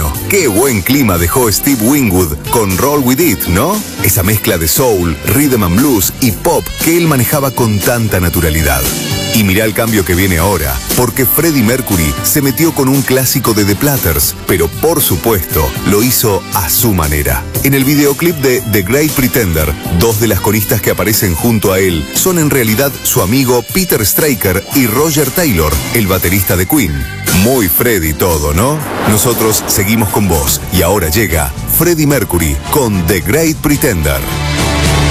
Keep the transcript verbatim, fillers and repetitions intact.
verano. Qué buen clima dejó Steve Winwood con Roll With It, ¿no? Esa mezcla de soul, rhythm and blues y pop que él manejaba con tanta naturalidad. Y mirá el cambio que viene ahora, porque Freddie Mercury se metió con un clásico de The Platters, pero por supuesto lo hizo a su manera. En el videoclip de The Great Pretender, dos de las coristas que aparecen junto a él son en realidad su amigo Peter Straker y Roger Taylor, el baterista de Queen. Muy Freddie todo, ¿no? Nosotros seguimos con vos y ahora llega Freddie Mercury con The Great Pretender.